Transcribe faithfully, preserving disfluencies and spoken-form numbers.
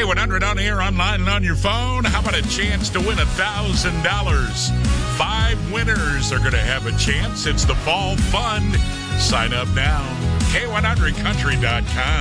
one hundred on air, online, and on your phone. How about a chance to win one thousand dollars? Five winners are going to have a chance. It's the Fall Fund. Sign up now. K one hundred country dot com.